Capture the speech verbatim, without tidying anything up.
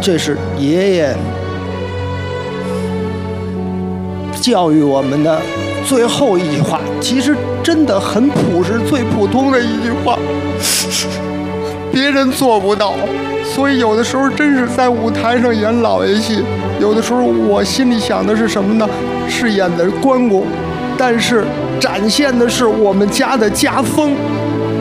这是爷爷教育我们的最后一句话，其实真的很朴实，最普通的一句话，别人做不到。所以有的时候真是在舞台上演老爷戏，有的时候我心里想的是什么呢？是演的关公，但是展现的是我们家的家风。